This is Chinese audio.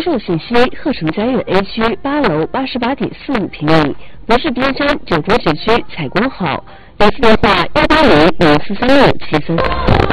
售信息：鹤城家苑 A 区8楼88.45平米，博士边山九中学区采光好。联系电话：180-0436-733。